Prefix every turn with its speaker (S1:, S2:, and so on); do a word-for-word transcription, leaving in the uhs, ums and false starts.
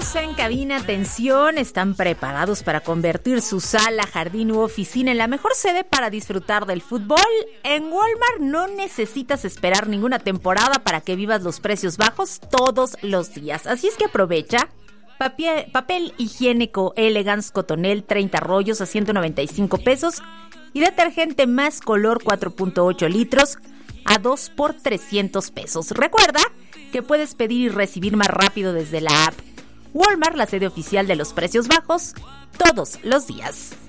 S1: Amigos en cabina, atención, ¿están preparados para convertir su sala, jardín u oficina en la mejor sede para disfrutar del fútbol? En Walmart no necesitas esperar ninguna temporada para que vivas los precios bajos todos los días. Así es que aprovecha. Papel, papel higiénico Elegance Cotonel treinta rollos a ciento noventa y cinco pesos y detergente Más Color cuatro punto ocho litros a dos por trescientos pesos. Recuerda que puedes pedir y recibir más rápido desde la app. Walmart, la sede oficial de los precios bajos, todos los días.